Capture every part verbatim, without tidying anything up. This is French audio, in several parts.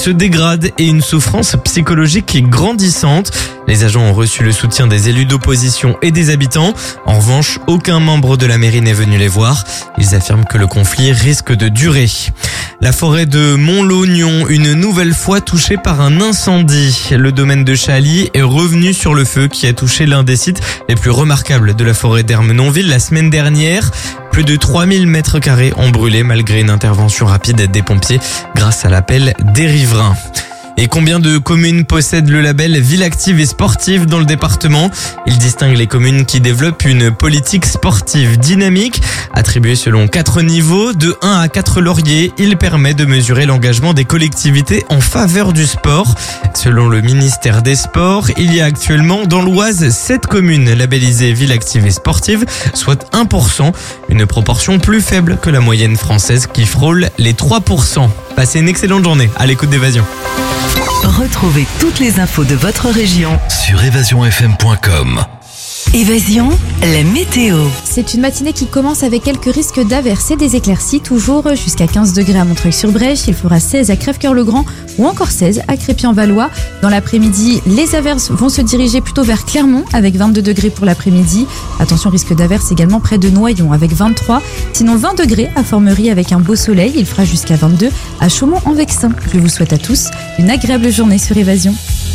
se dégrade et une souffrance psychologique grandissante. Les agents ont reçu le soutien des élus d'opposition et des habitants. En revanche, aucun membre de la mairie n'est venu les voir. Ils affirment que le conflit risque de durer. La forêt de Mont-Lognon, une nouvelle fois touchée par un incendie. Le domaine de Chaly est revenu sur le feu qui a touché l'un des sites les plus remarquables de la forêt d'Ermenonville la semaine dernière. Plus de trois mille mètres carrés ont brûlé malgré une intervention rapide des pompiers grâce à l'appel des riverains. Et combien de communes possèdent le label Ville active et sportive dans le département? Il distingue les communes qui développent une politique sportive dynamique. Attribué selon quatre niveaux, de un à quatre lauriers, il permet de mesurer l'engagement des collectivités en faveur du sport. Selon le ministère des Sports, il y a actuellement dans l'Oise sept communes labellisées Ville active et sportive, soit un pour cent, une proportion plus faible que la moyenne française qui frôle les trois pour cent. Passez une excellente journée à l'écoute d'Évasion. Retrouvez toutes les infos de votre région sur évasion f m point com. Évasion, la météo. C'est une matinée qui commence avec quelques risques d'averses et des éclaircies, toujours jusqu'à quinze degrés à Montreuil-sur-Brèche. Il fera seize à Crèvecœur-le-Grand ou encore seize à Crépy-en-Valois. Dans l'après-midi, les averses vont se diriger plutôt vers Clermont avec vingt-deux degrés pour l'après-midi. Attention, risque d'averses également près de Noyon avec vingt-trois. Sinon vingt degrés à Formerie avec un beau soleil. Il fera jusqu'à vingt-deux à Chaumont-en-Vexin. Je vous souhaite à tous une agréable journée sur Évasion.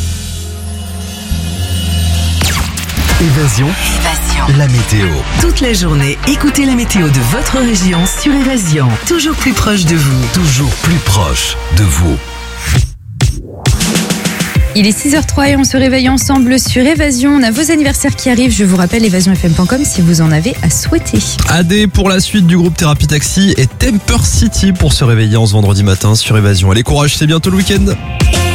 Évasion, Évasion, la météo. toute la journée, écoutez la météo de votre région sur Évasion. Toujours plus proche de vous. Toujours plus proche de vous. Il est six heures zéro trois et on se réveille ensemble sur Évasion. On a vos anniversaires qui arrivent. Je vous rappelle évasion f m point com si vous en avez à souhaiter. A D pour la suite du groupe Thérapie Taxi et Temper City pour se réveiller en ce vendredi matin sur Évasion. Allez, courage, c'est bientôt le week-end.